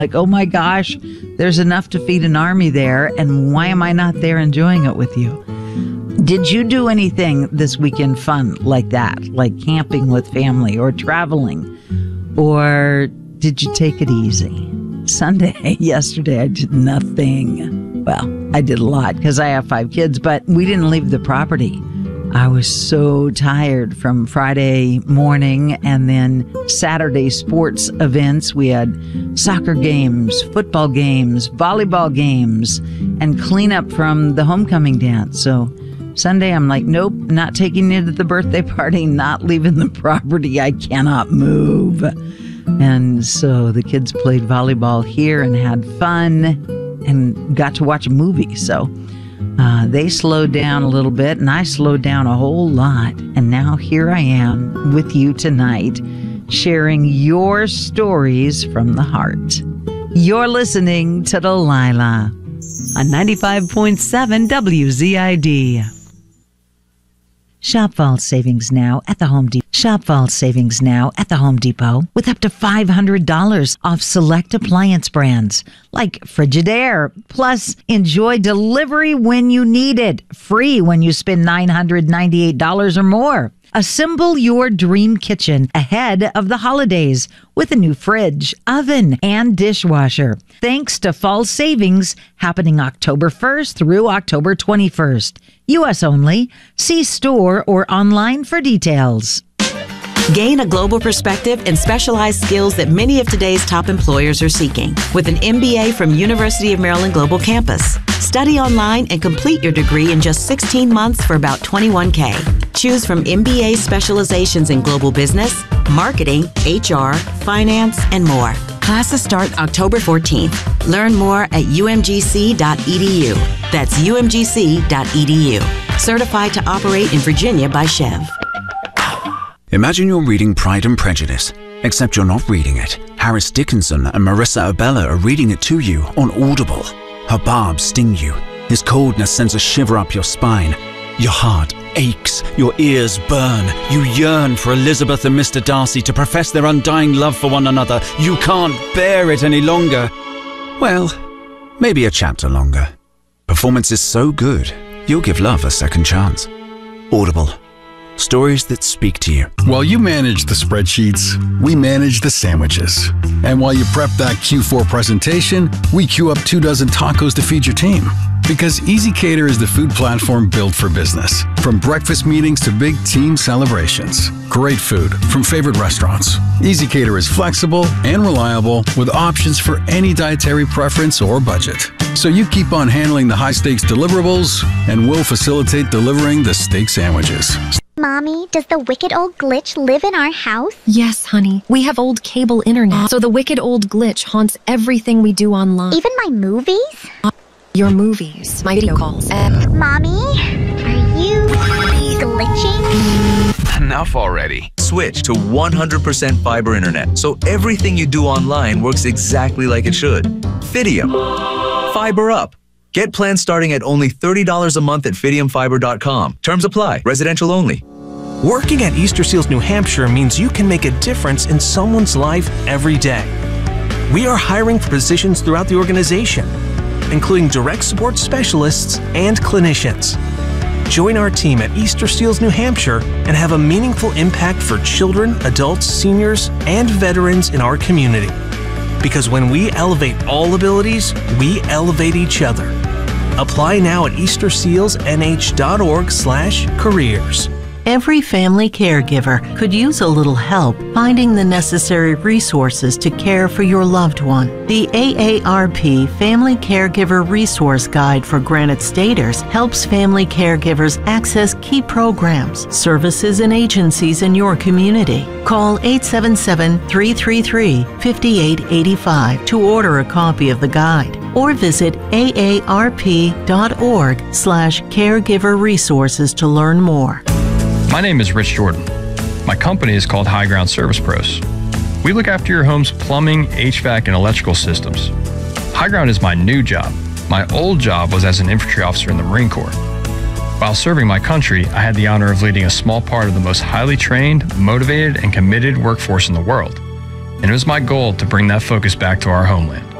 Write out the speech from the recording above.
Like, oh my gosh, there's enough to feed an army there, and why am I not there enjoying it with you? Did you do anything this weekend fun like that, like camping with family or traveling? Or did you take it easy? Sunday, yesterday, I did nothing. Well, I did a lot because I have 5 kids, but we didn't leave the property. I was so tired from Friday morning and then Saturday sports events. We had soccer games, football games, volleyball games, and cleanup from the homecoming dance. So Sunday, I'm like, nope, not taking you to the birthday party, not leaving the property. I cannot move. And so the kids played volleyball here and had fun and got to watch a movie. So they slowed down a little bit and I slowed down a whole lot. And now here I am with you tonight, sharing your stories from the heart. You're listening to Delilah on 95.7 WZID. Shop Fall Savings now at the Home Depot. Shop Fall Savings now at the Home Depot with up to $500 off select appliance brands like Frigidaire. Plus, enjoy delivery when you need it. Free when you spend $998 or more. Assemble your dream kitchen ahead of the holidays with a new fridge, oven, and dishwasher. Thanks to fall savings happening October 1st through October 21st. U.S. only. See store or online for details. Gain a global perspective and specialized skills that many of today's top employers are seeking with an MBA from University of Maryland Global Campus. Study online and complete your degree in just 16 months for about $21K. Choose from MBA specializations in global business, marketing, HR, finance, and more. Classes start October 14th. Learn more at umgc.edu. That's umgc.edu. Certified to operate in Virginia by Chev. Imagine you're reading Pride and Prejudice, except you're not reading it. Harris Dickinson and Marissa Abella are reading it to you on Audible. Her barbs sting you. His coldness sends a shiver up your spine. Your heart aches. Your ears burn. You yearn for Elizabeth and Mr. Darcy to profess their undying love for one another. You can't bear it any longer. Well, maybe a chapter longer. Performance is so good, you'll give love a second chance. Audible. Stories that speak to you. While you manage the spreadsheets, we manage the sandwiches. And while you prep that Q4 presentation, we queue up 24 tacos to feed your team. Because ezCater is the food platform built for business. From breakfast meetings to big team celebrations. Great food from favorite restaurants. ezCater is flexible and reliable with options for any dietary preference or budget. So you keep on handling the high-stakes deliverables, and we'll facilitate delivering the steak sandwiches. Mommy, does the wicked old glitch live in our house? Yes, honey. We have old cable internet, so the wicked old glitch haunts everything we do online. Even my movies? Your movies, my video calls. Mommy, are you glitching? Enough already. Switch to 100% fiber internet, so everything you do online works exactly like it should. Fidium. Fiber up. Get plans starting at only $30 a month at fidiumfiber.com. Terms apply. Residential only. Working at Easter Seals, New Hampshire means you can make a difference in someone's life every day. We are hiring for positions throughout the organization, including direct support specialists and clinicians. Join our team at Easter Seals, New Hampshire and have a meaningful impact for children, adults, seniors, and veterans in our community. Because when we elevate all abilities, we elevate each other. Apply now at eastersealsnh.org/careers. Every family caregiver could use a little help finding the necessary resources to care for your loved one. The AARP Family Caregiver Resource Guide for Granite Staters helps family caregivers access key programs, services, and agencies in your community. Call 877-333-5885 to order a copy of the guide, or visit aarp.org/caregiver resources to learn more. My name is Rich Jordan. My company is called High Ground Service Pros. We look after your home's plumbing, HVAC, and electrical systems. High Ground is my new job. My old job was as an infantry officer in the Marine Corps. While serving my country, I had the honor of leading a small part of the most highly trained, motivated, and committed workforce in the world. and it was my goal to bring that focus back to our homeland.